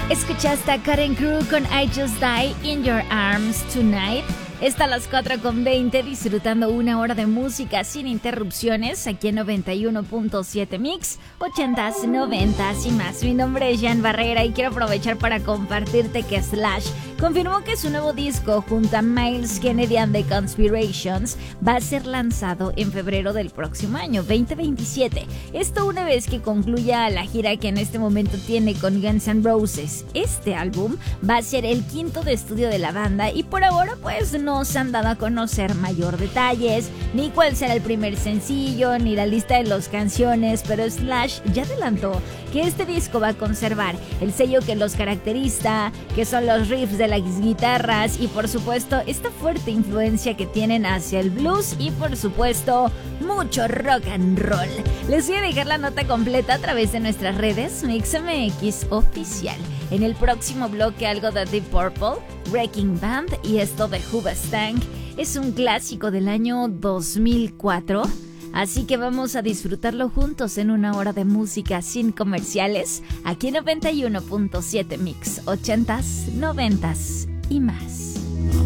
Escuchaste a Karen Crew con I Just Die in Your Arms Tonight. Está a las 4:20 disfrutando una hora de música sin interrupciones aquí en 91.7 Mix, 80s, 90s y más. Mi nombre es Jan Barrera y quiero aprovechar para compartirte que Slash confirmó que su nuevo disco junto a Miles Kennedy and the Conspirations va a ser lanzado en febrero del próximo año, 2027. Esto una vez que concluya la gira que en este momento tiene con Guns N' Roses. Este álbum va a ser el quinto de estudio de la banda y por ahora pues no se han dado a conocer mayor detalles, ni cuál será el primer sencillo, ni la lista de las canciones, pero Slash ya adelantó que este disco va a conservar el sello que los caracteriza, que son los riffs de las guitarras y por supuesto esta fuerte influencia que tienen hacia el blues y por supuesto mucho rock and roll. Les voy a dejar la nota completa a través de nuestras redes MixMX Oficial. En el próximo bloque algo de Deep Purple, Wrecking Band y esto de Hoobastank. Es un clásico del año 2004, así que vamos a disfrutarlo juntos en una hora de música sin comerciales, aquí en 91.7 Mix, 80s, 90s y más.